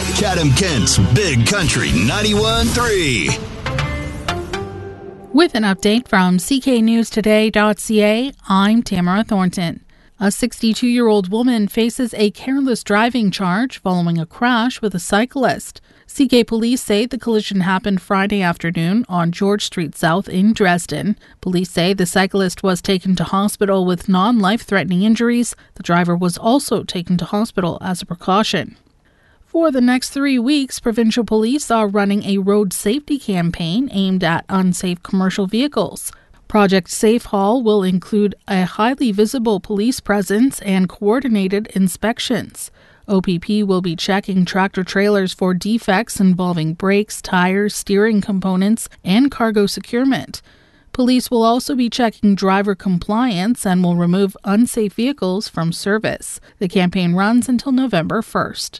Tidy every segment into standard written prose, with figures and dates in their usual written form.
Chatham Kent's Big Country 91.3. With an update from cknewstoday.ca, I'm Tamara Thornton. A 62-year-old woman faces a careless driving charge following a crash with a cyclist. CK police say the collision happened Friday afternoon on George Street South in Dresden. Police say the cyclist was taken to hospital with non-life-threatening injuries. The driver was also taken to hospital as a precaution. For the next 3 weeks, provincial police are running a road safety campaign aimed at unsafe commercial vehicles. Project Safe Haul will include a highly visible police presence and coordinated inspections. OPP will be checking tractor-trailers for defects involving brakes, tires, steering components, and cargo securement. Police will also be checking driver compliance and will remove unsafe vehicles from service. The campaign runs until November 1st.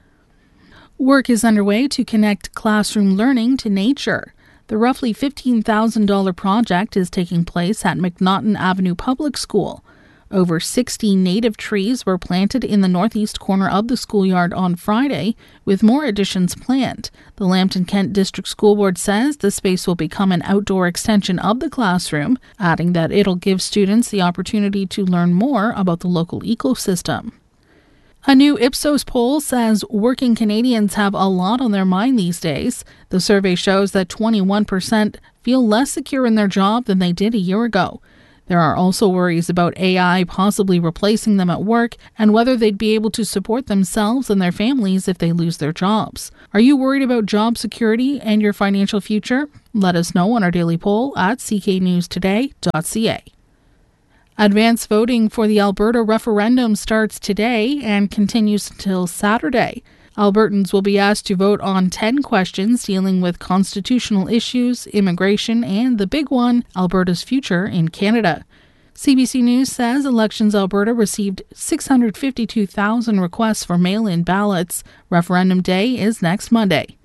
Work is underway to connect classroom learning to nature. The roughly $15,000 project is taking place at McNaughton Avenue Public School. Over 60 native trees were planted in the northeast corner of the schoolyard on Friday, with more additions planned. The Lambton Kent District School Board says the space will become an outdoor extension of the classroom, adding that it'll give students the opportunity to learn more about the local ecosystem. A new Ipsos poll says working Canadians have a lot on their mind these days. The survey shows that 21% feel less secure in their job than they did a year ago. There are also worries about AI possibly replacing them at work and whether they'd be able to support themselves and their families if they lose their jobs. Are you worried about job security and your financial future? Let us know on our daily poll at cknewstoday.ca. Advance voting for the Alberta referendum starts today and continues until Saturday. Albertans will be asked to vote on 10 questions dealing with constitutional issues, immigration, and the big one, Alberta's future in Canada. CBC News says Elections Alberta received 652,000 requests for mail-in ballots. Referendum day is next Monday.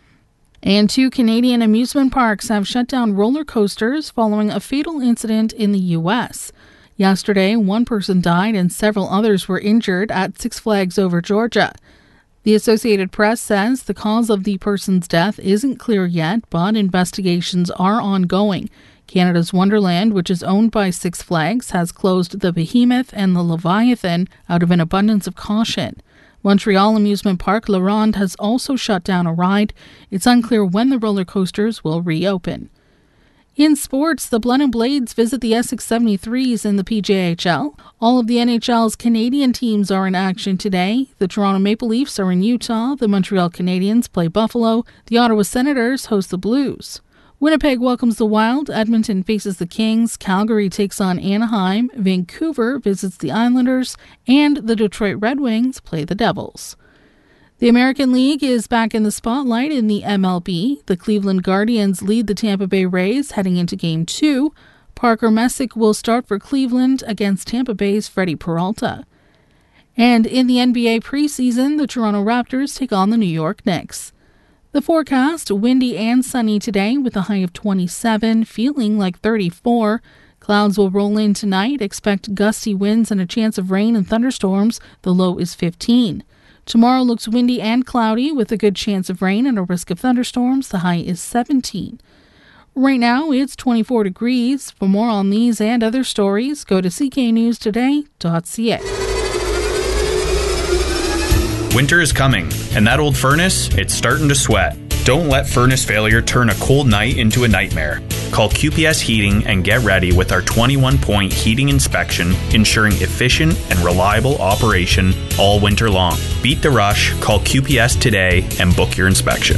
And 2 Canadian amusement parks have shut down roller coasters following a fatal incident in the U.S. Yesterday, 1 person died and several others were injured at Six Flags Over Georgia. The Associated Press says the cause of the person's death isn't clear yet, but investigations are ongoing. Canada's Wonderland, which is owned by Six Flags, has closed the Behemoth and the Leviathan out of an abundance of caution. Montreal amusement park La Ronde has also shut down a ride. It's unclear when the roller coasters will reopen. In sports, the Blenheim Blades visit the Essex 73s in the PJHL. All of the NHL's Canadian teams are in action today. The Toronto Maple Leafs are in Utah. The Montreal Canadiens play Buffalo. The Ottawa Senators host the Blues. Winnipeg welcomes the Wild. Edmonton faces the Kings. Calgary takes on Anaheim. Vancouver visits the Islanders. And the Detroit Red Wings play the Devils. The American League is back in the spotlight in the MLB. The Cleveland Guardians lead the Tampa Bay Rays heading into Game 2. Parker Messick will start for Cleveland against Tampa Bay's Freddie Peralta. And in the NBA preseason, the Toronto Raptors take on the New York Knicks. The forecast, windy and sunny today with a high of 27, feeling like 34. Clouds will roll in tonight. Expect gusty winds and a chance of rain and thunderstorms. The low is 15. Tomorrow looks windy and cloudy with a good chance of rain and a risk of thunderstorms. The high is 17. Right now, it's 24 degrees. For more on these and other stories, go to cknewstoday.ca. Winter is coming, and that old furnace, it's starting to sweat. Don't let furnace failure turn a cold night into a nightmare. Call QPS Heating and get ready with our 21-point heating inspection, ensuring efficient and reliable operation all winter long. Beat the rush, call QPS today, and book your inspection.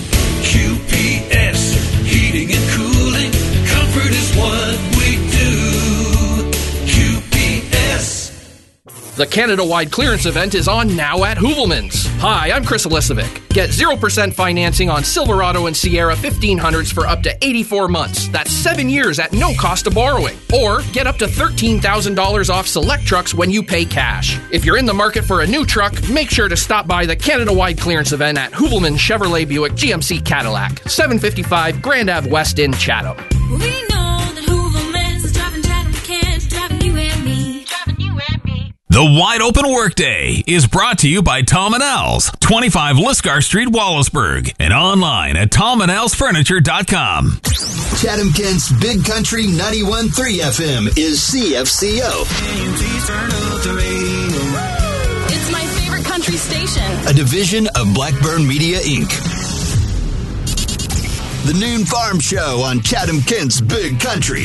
QPS, heating and cooling, comfort is what we do. QPS. The Canada-wide clearance event is on now at Hoovelmans. Hi, I'm Chris Elisovic. Get 0% financing on Silverado and Sierra 1500s for up to 84 months. That's 7 years at no cost of borrowing. Or get up to $13,000 off select trucks when you pay cash. If you're in the market for a new truck, make sure to stop by the Canada-wide clearance event at Hoovelmans Chevrolet Buick GMC Cadillac, 755 Grand Ave West in Chatham. We know that Hoovelmans is driving Chatham to Kent, driving you and me, driving you and me. The Wide Open Workday is brought to you by Tom & Al's, 25 Lisgar Street, Wallaceburg, and online at tomandalsfurniture.com. Chatham-Kent's Big Country 91.3 FM is CFCO. It's my favorite country station. A division of Blackburn Media, Inc. The Noon Farm Show on Chatham-Kent's Big Country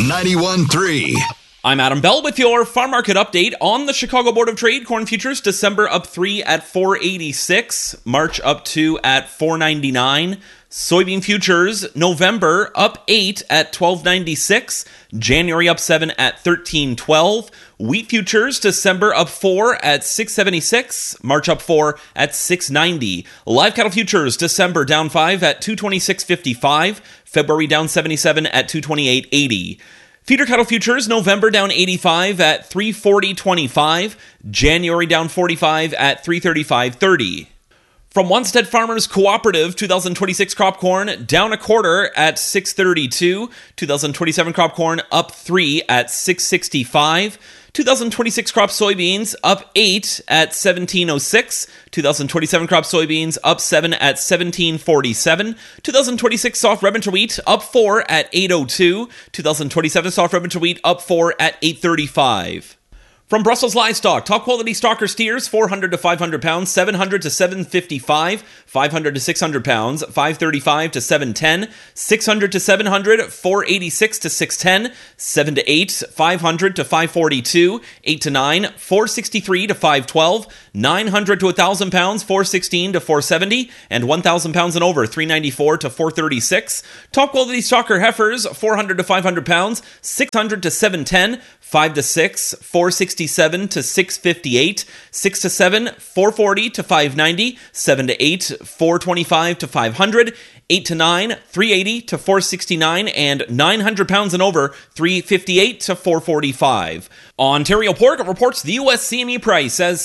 91.3. I'm Adam Bell with your farm market update on the Chicago Board of Trade. Corn futures, December up 3 at $4.86, March up 2 at $4.99. Soybean futures, November up 8 at $12.96, January up 7 at $13.12. Wheat futures, December up 4 at $6.76, March up 4 at $6.90. Live cattle futures, December down 5 at $226.55, February down 77 at $228.80. Feeder cattle futures, November down 85 at $340.25, January down 45 at $335.30. From Wanstead Farmers Cooperative, 2026 crop corn down a quarter at $6.32, 2027 crop corn up 3 at $6.65, 2026 crop soybeans up 8 at $17.06, 2027 crop soybeans up 7 at $17.47, 2026 soft red winter wheat up 4 at $8.02, 2027 soft red winter wheat up 4 at $8.35. From Brussels Livestock, top quality stocker steers, 400 to 500 pounds, 700 to 755, 500 to 600 pounds, 535 to 710, 600 to 700, 486 to 610, 7 to 8, 500 to 542, 8 to 9, 463 to 512, 900 to 1,000 pounds, 416 to 470, and 1,000 pounds and over, 394 to 436. Top quality stocker heifers, 400 to 500 pounds, 600 to 710, 5 to 6, 467 to 658, 6 to 7, 440 to 590, 7 to 8, 425 to 500, 8 to 9, 380 to 469, and 900 pounds and over, 358 to 445. Ontario Pork reports the U.S. CME price as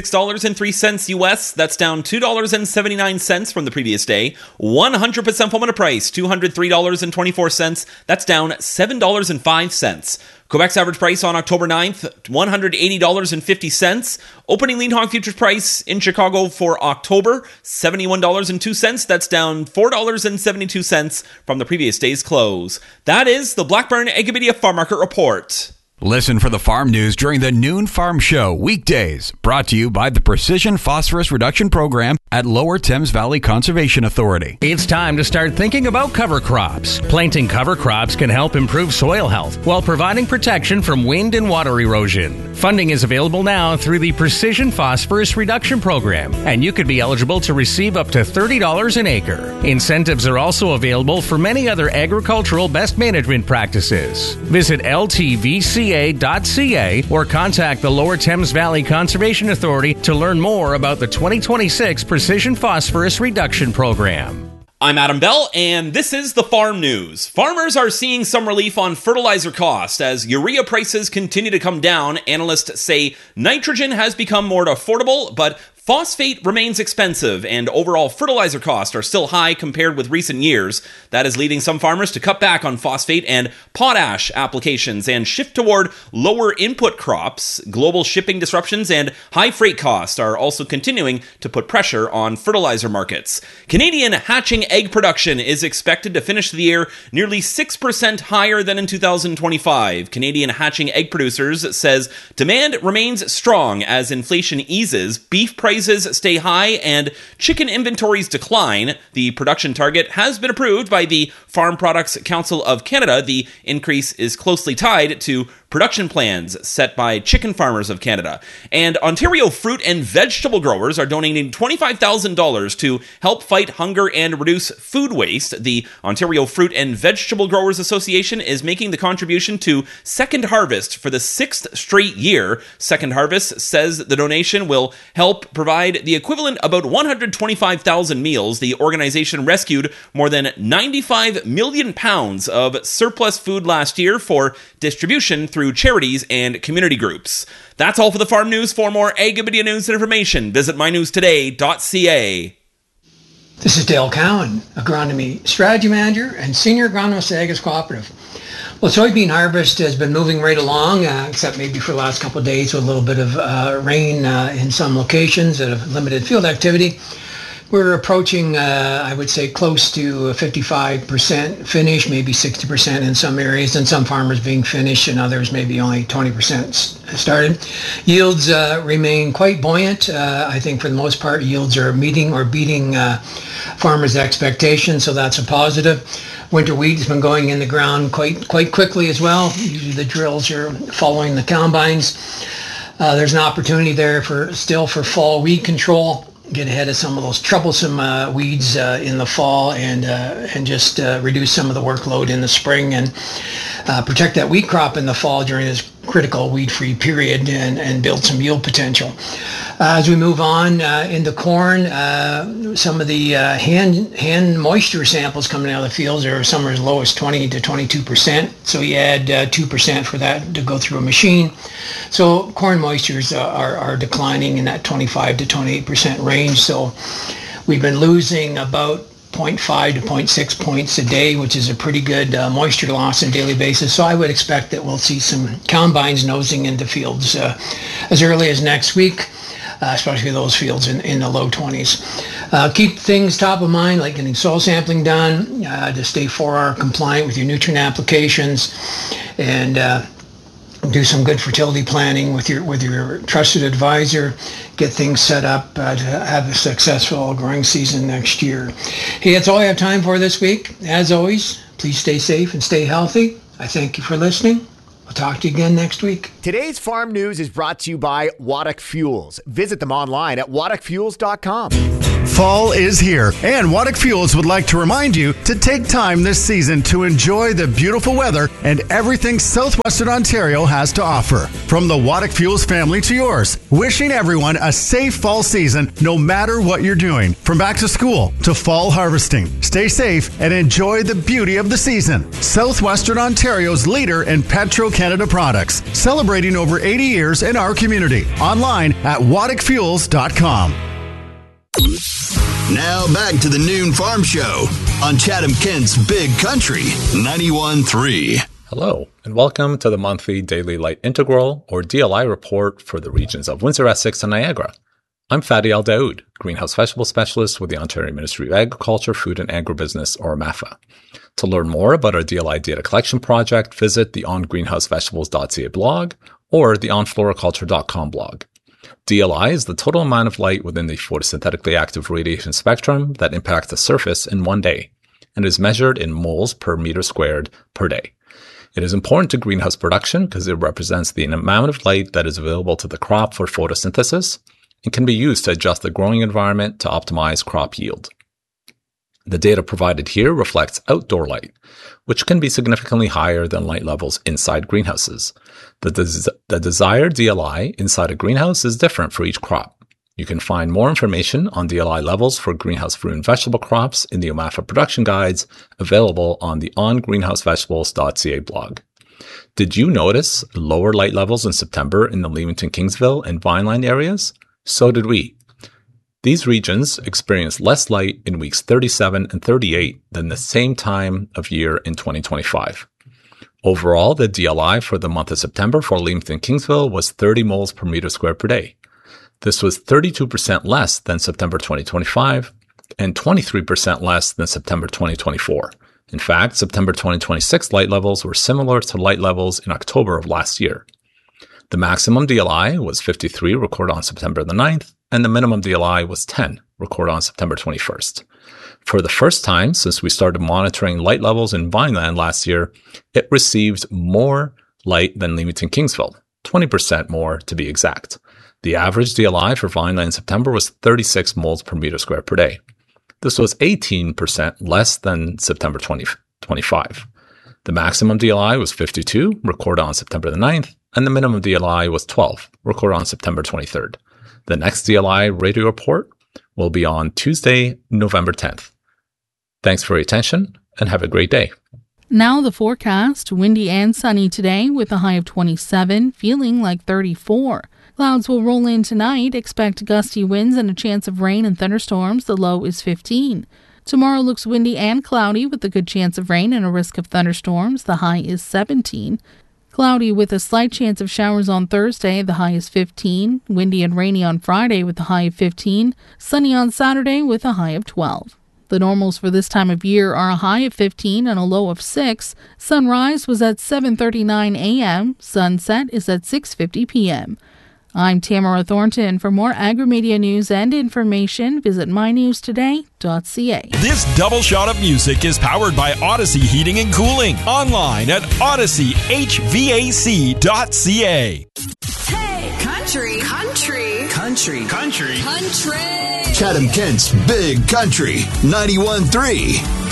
$76.03 U.S. That's down $2.79 from the previous day. 100% formula price, $203.24. That's down $7.05. Quebec's average price on October 9th, $180.50. Opening lean hog futures price in Chicago for October, $71.02. That's down $4.72 from the previous day's close. That is the Blackburn Agribidia Farm Market Report. Listen for the farm news during the Noon Farm Show weekdays, brought to you by the Precision Phosphorus Reduction Program at Lower Thames Valley Conservation Authority. It's time to start thinking about cover crops. Planting cover crops can help improve soil health while providing protection from wind and water erosion. Funding is available now through the Precision Phosphorus Reduction Program, and you could be eligible to receive up to $30 an acre. Incentives are also available for many other agricultural best management practices. Visit LTVCA.ca or contact the Lower Thames Valley Conservation Authority to learn more about the 2026 Precision Phosphorus Reduction Program. I'm Adam Bell, and this is the Farm News. Farmers are seeing some relief on fertilizer cost as urea prices continue to come down. Analysts say nitrogen has become more affordable, but phosphate remains expensive, and overall fertilizer costs are still high compared with recent years. That is leading some farmers to cut back on phosphate and potash applications and shift toward lower input crops. Global shipping disruptions and high freight costs are also continuing to put pressure on fertilizer markets. Canadian hatching egg production is expected to finish the year nearly 6% higher than in 2025. Canadian hatching egg producers says demand remains strong as inflation eases, beef prices stay high, and chicken inventories decline. The production target has been approved by the Farm Products Council of Canada. The increase is closely tied to production plans set by Chicken Farmers of Canada. And Ontario fruit and vegetable growers are donating $25,000 to help fight hunger and reduce food waste. The Ontario Fruit and Vegetable Growers Association is making the contribution to Second Harvest for the 6th straight year. Second Harvest says the donation will help provide the equivalent of about 125,000 meals. The organization rescued more than 95 million pounds of surplus food last year for distribution through charities and community groups. That's all for the farm news. For more Agribidia news and information, visit mynewstoday.ca. This is Dale Cowan, Agronomy Strategy Manager and Senior Agronomist at Agis Cooperative. Well, soybean harvest has been moving right along, except maybe for the last couple of days with a little bit of rain in some locations that have limited field activity. We're approaching, I would say, close to 55% finish, maybe 60% in some areas, and some farmers being finished and others maybe only 20% started. Yields remain quite buoyant. I think for the most part, yields are meeting or beating farmers' expectations, so that's a positive. Winter wheat has been going in the ground quite quickly as well. Usually the drills are following the combines. There's an opportunity there for fall weed control. Get ahead of some of those troublesome weeds in the fall and just reduce some of the workload in the spring and protect that wheat crop in the fall during this critical weed-free period and build some yield potential. As we move on into corn, some of the hand moisture samples coming out of the fields are somewhere as low as 20 to 22%. So you add 2% for that to go through a machine. So corn moistures are declining in that 25 to 28% range. So we've been losing about 0.5 to 0.6 points a day, which is a pretty good moisture loss on a daily basis. So I would expect that we'll see some combines nosing into fields as early as next week, especially those fields in the low 20s. Keep things top of mind, like getting soil sampling done to stay 4R compliant with your nutrient applications, and do some good fertility planning with your trusted advisor. Get things set up to have a successful growing season next year. Hey, that's all I have time for this week. As always, please stay safe and stay healthy. I thank you for listening. I'll talk to you again next week. Today's farm news is brought to you by Waddock Fuels. Visit them online at waddockfuels.com. Fall is here, and Waddock Fuels would like to remind you to take time this season to enjoy the beautiful weather and everything southwestern Ontario has to offer. From the Waddock Fuels family to yours, wishing everyone a safe fall season no matter what you're doing. From back to school to fall harvesting, stay safe and enjoy the beauty of the season. Southwestern Ontario's leader in Petro-Canada products, celebrating over 80 years in our community. Online at waddockfuels.com. Now back to the Noon Farm Show on Chatham-Kent's Big Country 91.3. Hello, and welcome to the monthly Daily Light Integral, or DLI report for the regions of Windsor, Essex, and Niagara. I'm Fadi Al Daoud, Greenhouse Vegetable Specialist with the Ontario Ministry of Agriculture, Food and Agribusiness, or MAFA. To learn more about our DLI data collection project, visit the ongreenhousevegetables.ca blog or the onfloriculture.com blog. DLI is the total amount of light within the photosynthetically active radiation spectrum that impacts the surface in one day, and is measured in moles per meter squared per day. It is important to greenhouse production because it represents the amount of light that is available to the crop for photosynthesis and can be used to adjust the growing environment to optimize crop yield. The data provided here reflects outdoor light, which can be significantly higher than light levels inside greenhouses. The desired DLI inside a greenhouse is different for each crop. You can find more information on DLI levels for greenhouse fruit and vegetable crops in the OMAFA production guides available on the ongreenhousevegetables.ca blog. Did you notice lower light levels in September in the Leamington, Kingsville, and Vineland areas? So did we. These regions experienced less light in weeks 37 and 38 than the same time of year in 2025. Overall, the DLI for the month of September for Leamington, Kingsville was 30 moles per meter squared per day. This was 32% less than September 2025 and 23% less than September 2024. In fact, September 2026 light levels were similar to light levels in October of last year. The maximum DLI was 53, recorded on September the 9th, and the minimum DLI was 10, recorded on September 21st. For the first time since we started monitoring light levels in Vineland last year, it received more light than Leamington, Kingsville, 20% more to be exact. The average DLI for Vineland in September was 36 moles per meter squared per day. This was 18% less than September 2025. The maximum DLI was 52, recorded on September the 9th, and the minimum DLI was 12, recorded on September 23rd. The next DLI radio report will be on Tuesday, November 10th. Thanks for your attention, and have a great day. Now the forecast, windy and sunny today with a high of 27, feeling like 34. Clouds will roll in tonight. Expect gusty winds and a chance of rain and thunderstorms. The low is 15. Tomorrow looks windy and cloudy with a good chance of rain and a risk of thunderstorms. The high is 17. Cloudy with a slight chance of showers on Thursday. The high is 15. Windy and rainy on Friday with a high of 15. Sunny on Saturday with a high of 12. The normals for this time of year are a high of 15 and a low of 6. Sunrise was at 7:39 a.m. Sunset is at 6:50 p.m. I'm Tamara Thornton. For more Agri-Media news and information, visit mynewstoday.ca. This double shot of music is powered by Odyssey Heating and Cooling. Online at odysseyhvac.ca. Hey, country. Chatham Kent's Big Country 91.3.